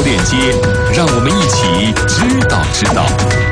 链接，让我们一起知道。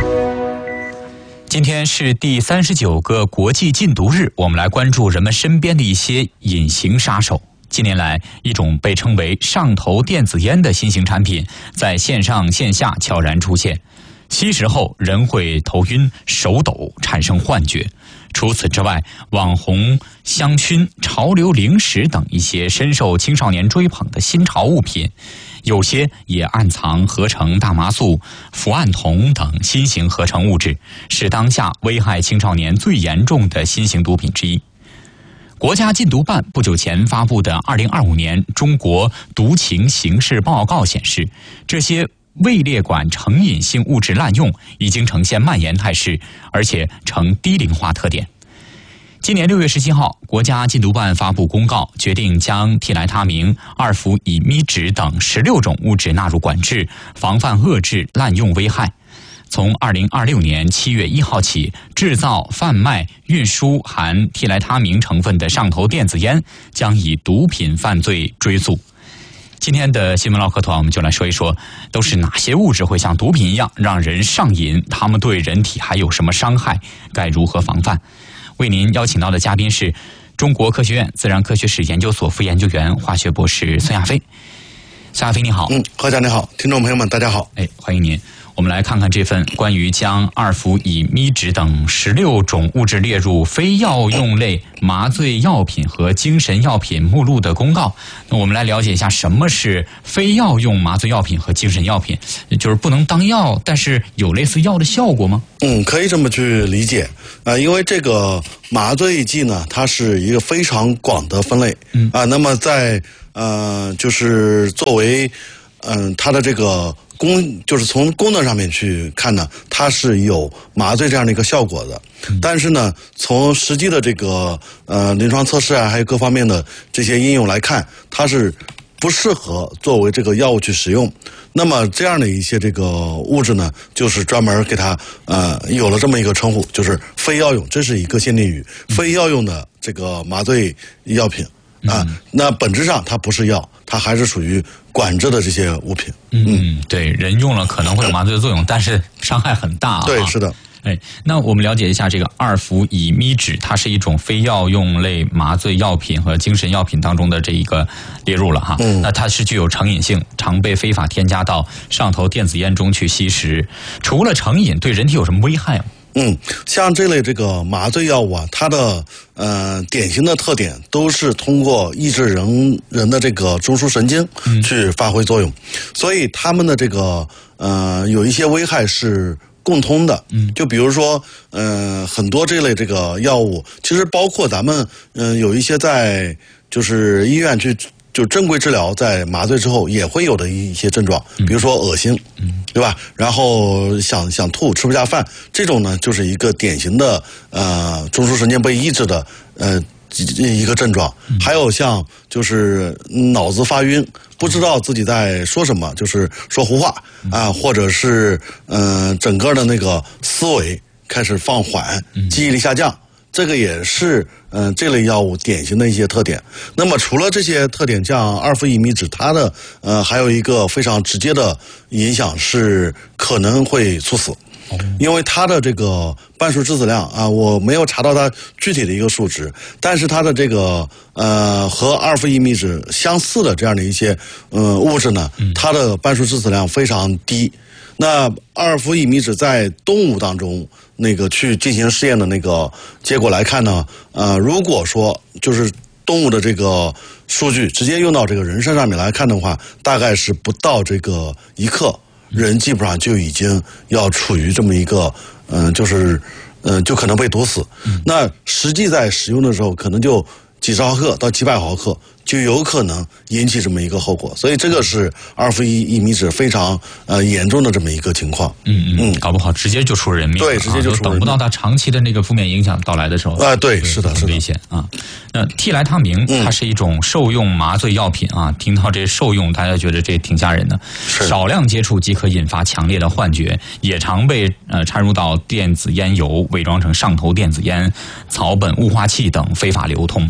今天是第39个国际禁毒日，我们来关注人们身边的一些隐形杀手。近年来，一种被称为上头电子烟的新型产品在线上线下悄然出现，吸食后人会头晕、手抖、产生幻觉。除此之外，网红香薰、潮流零食等一些深受青少年追捧的新潮物品，有些也暗藏合成大麻素、伏胺酮等新型合成物质，是当下危害青少年最严重的新型毒品之一。国家禁毒办不久前发布的2025年中国毒情形势报告显示，这些未列管成瘾性物质滥用已经呈现蔓延态势，而且呈低龄化特点。今年6月17号，国家禁毒办发布公告，决定将替来他明、二氟乙醚酯等16种物质纳入管制，防范遏制滥用危害。从2026年7月1号起，制造、贩卖、运输含替来他明成分的上头电子烟将以毒品犯罪追诉。今天的新闻唠嗑团，我们就来说一说，都是哪些物质会像毒品一样让人上瘾？它们对人体还有什么伤害？该如何防范？为您邀请到的嘉宾是中国科学院自然科学史研究所副研究员、化学博士孙亚飞。孙亚飞你好。 何家你好，听众朋友们大家好。 欢迎您。我们来看看这份关于将二氟乙醚酯等16种物质列入非药用类麻醉药品和精神药品目录的公告。那我们来了解一下什么是非药用麻醉药品和精神药品，就是不能当药，但是有类似药的效果吗？ 可以这么去理解因为这个麻醉剂呢，它是一个非常广的分类那么在就是作为它的这个就是从功能上面去看呢，它是有麻醉这样的一个效果的。但是呢，从实际的这个临床测试还有各方面的这些应用来看，它是不适合作为这个药物去使用。那么这样的一些这个物质呢，就是专门给它有了这么一个称呼，就是非药用，这是一个限定语，非药用的这个麻醉药品。那本质上它不是药，它还是属于管制的这些物品。 对，人用了可能会有麻醉的作用，但是伤害很大对，是的。 那我们了解一下这个二氟乙醚酯，它是一种非药用类麻醉药品和精神药品当中的这一个列入了哈。那它是具有成瘾性，常被非法添加到上头电子烟中去吸食。除了成瘾，对人体有什么危害吗？ 像这类这个麻醉药物它的典型的特点都是通过抑制人的这个中枢神经去发挥作用，所以它们的这个有一些危害是共通的。就比如说很多这类这个药物，其实包括咱们有一些在就是医院去就正规治疗，在麻醉之后也会有的一些症状，比如说恶心，对吧？然后想吐，吃不下饭，这种呢就是一个典型的中枢神经被抑制的一个症状。还有像就是脑子发晕，不知道自己在说什么，就是说胡话或者是整个的那个思维开始放缓，记忆力下降。这个也是这类药物典型的一些特点。那么除了这些特点，像二氟乙醚酯，它的还有一个非常直接的影响是可能会猝死。因为它的这个半数致死量我没有查到它具体的一个数值，但是它的这个和二氟乙醚酯相似的这样的一些物质呢，它的半数致死量非常低。那二氟乙醚酯在动物当中那个去进行试验的那个结果来看呢，如果说就是动物的这个数据直接用到这个人身上面来看的话，大概是不到这个1克，人基本上就已经要处于这么一个就可能被毒死。那实际在使用的时候，可能就几十毫克到几百毫克，就有可能引起这么一个后果。所以这个是二氟乙醚酯非常严重的这么一个情况。 搞不好直接就出人命。 对，直接就出人命， 等不到它长期的那个负面影响到来的时候。 对，是的， 很危险那替来他明它是一种受用麻醉药品听到这受用，大家觉得这挺吓人的。少量接触即可引发强烈的幻觉，也常被掺入到电子烟油，伪装成上头电子烟、草本雾化器等非法流通。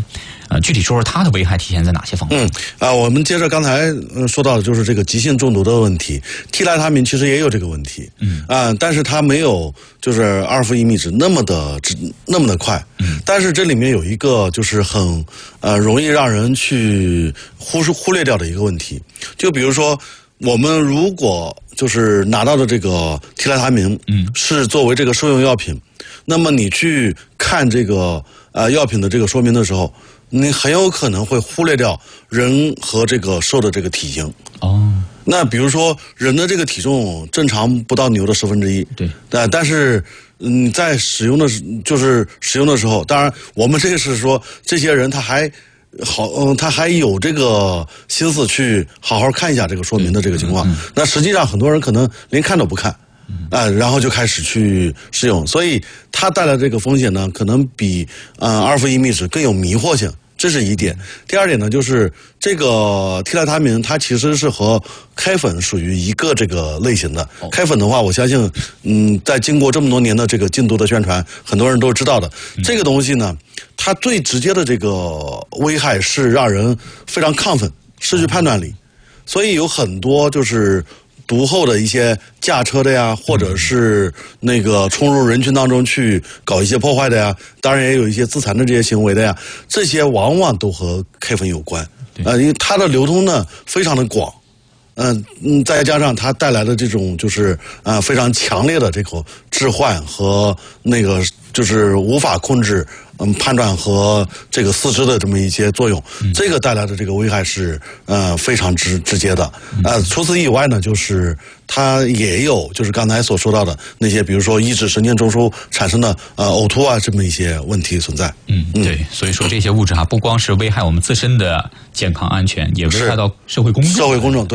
具体说说它的危害体现在哪些方面？ 我们接着刚才说到的就是这个急性中毒的问题，替代他命其实也有这个问题，但是它没有就是阿尔法伊米酯那么的快，但是这里面有一个就是很容易让人去忽略掉的一个问题，就比如说我们如果就是拿到的这个替代他命，是作为这个兽用药品，那么你去看这个药品的这个说明的时候，你很有可能会忽略掉人和这个兽的这个体型。那比如说人的这个体重正常不到牛的1/10， 对， 但是在使用的时候，当然我们这个是说这些人他还有这个心思去好好看一下这个说明的这个情况。那实际上很多人可能连看都不看，然后就开始去使用，所以它带来这个风险呢，可能比阿尔法伊米酯更有迷惑性。这是一点。第二点呢，就是这个替代他命，它其实是和开粉属于一个这个类型的。开粉的话，我相信，在经过这么多年的这个禁毒的宣传，很多人都知道的。这个东西呢，它最直接的这个危害是让人非常亢奋，失去判断力，所以有很多就是毒后的一些驾车的呀，或者是那个冲入人群当中去搞一些破坏的呀，当然也有一些自残的这些行为的呀，这些往往都和开粉有关。因为它的流通呢非常的广，再加上它带来的这种就是非常强烈的这个致幻和那个就是无法控制判断和这个四肢的这么一些作用，这个带来的这个危害是非常直接的。除此以外呢，就是它也有就是刚才所说到的那些，比如说抑制神经中枢产生的呕吐啊这么一些问题存在。 对，所以说这些物质不光是危害我们自身的健康安全，也危害到社会公众。